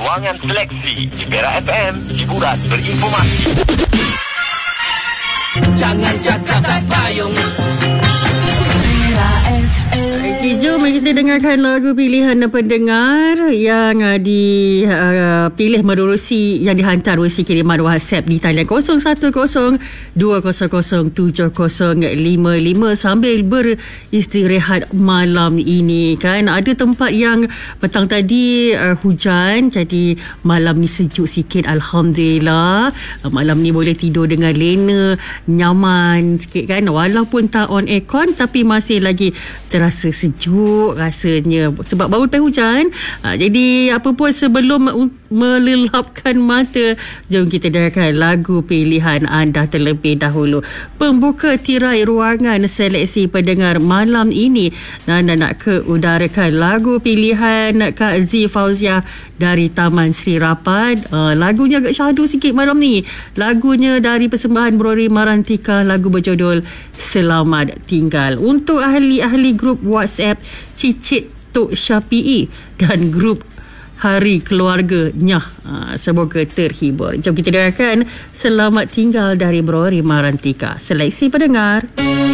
Ruangan Seleksi di Perak FM, hiburan berinformasi. Jangan cakap tak payung. Okay, jom kita dengarkan lagu pilihan pendengar yang dipilih menerusi yang dihantar usi kiriman WhatsApp di talian 0102007055 sambil beristirahat malam ini kan. Ada tempat yang petang tadi hujan, jadi malam ni sejuk sikit, alhamdulillah. Malam ni boleh tidur dengan lena, nyaman sikit kan, walaupun tak on aircon tapi masih lagi terasa sejuk rasanya sebab baru lepas hujan. Jadi apa pun sebelum melelapkan mata, jom kita dengarkan lagu pilihan anda terlebih dahulu. Pembuka tirai ruangan seleksi pendengar malam ini, Nana nak keudarakan lagu pilihan Kak Z Fauziah dari Taman Sri Rapad. Lagunya agak syahdu sikit malam ni. Lagunya dari persembahan Brori Marantika, lagu berjudul Selamat Tinggal. Untuk ahli-ahli grup WhatsApp Cicit Tok Syafi'i dan grup Hari Keluarga Nyah, semoga terhibur. Jom kita dengarkan Selamat Tinggal dari Brori Marantika. Seleksi pendengar.